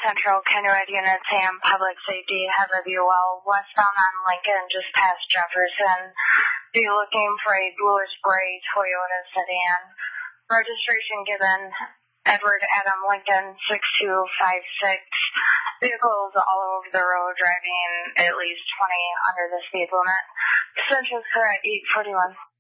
Central, Kennewick Unit Sam, Public Safety, has a view well westbound on Lincoln, just past Jefferson. Be looking for a bluish gray Toyota sedan. Registration given, Edward Adam Lincoln, 6256. Vehicles all over the road, driving at least 20 under the speed limit. Central Square at 841.